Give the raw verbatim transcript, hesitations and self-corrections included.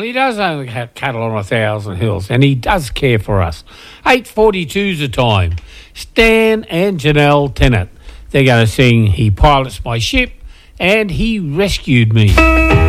he does own the cattle on a thousand hills, and he does care for us. eight forty-two's the time. Stan and Janelle Tennant. They're going to sing He Pilots My Ship and He Rescued Me.